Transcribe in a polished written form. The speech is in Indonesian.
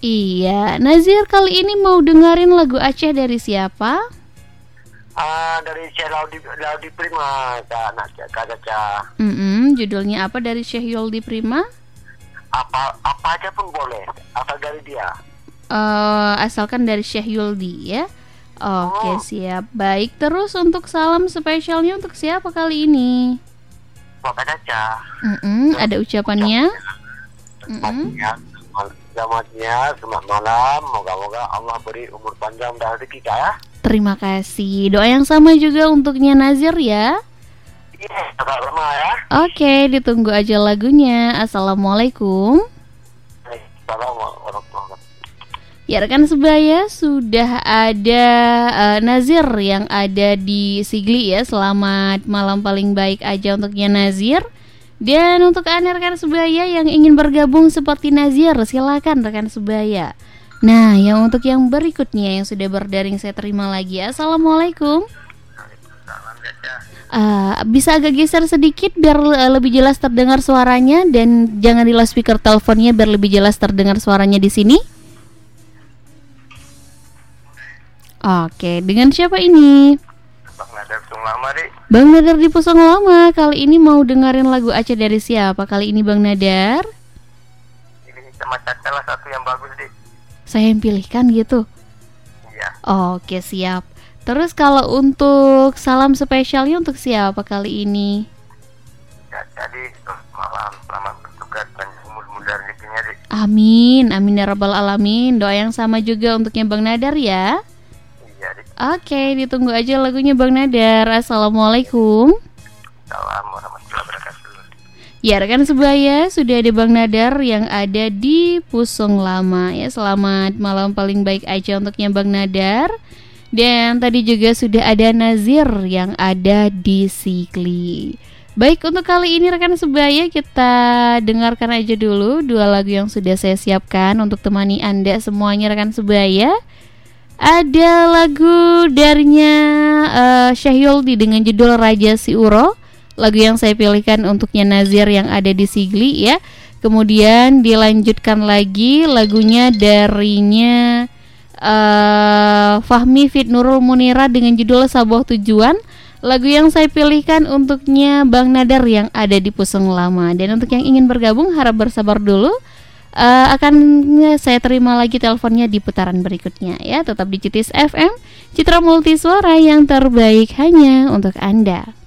Iya, Nazir kali ini mau dengerin lagu Aceh dari siapa? Dari Syekh Laudi Prima, Kak Caca. Judulnya apa dari Syekh Yoldi Prima? Apa aja pun boleh, asal dari dia. Asalkan dari Syekh Yoldi ya. Oke, Oh, siap. Baik, terus untuk salam spesialnya untuk siapa kali ini? Kak Caca. Ada ucapannya? Selamat malam. Moga-moga Allah beri umur panjang dan rezeki, Kak ya. Terima kasih. Doa yang sama juga untuknya Nazir ya. Iya, sama ya. Oke, ditunggu aja lagunya. Assalamualaikum. Assalamualaikum warahmatullahi wabarakatuh. Ya rekan sebaya, sudah ada Nazir yang ada di Sigli ya. Selamat malam paling baik aja untuknya Nazir. Dan untuk Anda rekan sebaya yang ingin bergabung seperti Nazir, silakan rekan sebaya. Nah, yang untuk yang berikutnya yang sudah berdaring saya terima lagi. Assalamualaikum. Salam Caca. Bisa agak geser sedikit biar lebih jelas terdengar suaranya, dan jangan di loudspeaker teleponnya biar lebih jelas terdengar suaranya di sini. Oke, dengan siapa ini? Bang Nadar Pusung Lama, Dik. Bang Nadar di Pusong Lama. Kali ini mau dengerin lagu Aceh dari siapa? Kali ini Bang Nadar? Ini sama Caca lah satu yang bagus, Dik. Saya yang pilihkan gitu. Iya. Oke, siap. Terus kalau untuk salam spesialnya untuk siapa kali ini? Jadi malam selamat bertugas dan umur muda rezekinya, Dik. Amin, amin ya rabbal alamin. Doa yang sama juga untuknya Bang Nadar ya. Iya, Dik. Oke, ditunggu aja lagunya Bang Nadar. Assalamualaikum. Salam warahmatullahi wabarakatuh. Ya rekan sebaya, sudah ada Bang Nadar yang ada di Pusong Lama ya. Selamat malam paling baik aja untuknya Bang Nadar. Dan tadi juga sudah ada Nazir yang ada di Sigli. Baik, untuk kali ini rekan sebaya kita dengarkan aja dulu dua lagu yang sudah saya siapkan untuk temani Anda semuanya rekan sebaya. Ada lagu darinya Syekh Yoldi dengan judul Raja Siuro. Lagu yang saya pilihkan untuknya Nazir yang ada di Sigli ya. Kemudian dilanjutkan lagi lagunya darinya Fahmi Fit Nurul Munira dengan judul Sebuah Tujuan. Lagu yang saya pilihkan untuknya Bang Nadar yang ada di Pusong Lama. Dan untuk yang ingin bergabung harap bersabar dulu. Akan saya terima lagi teleponnya di putaran berikutnya ya. Tetap di Citis FM, Citra Multi Suara yang terbaik hanya untuk Anda.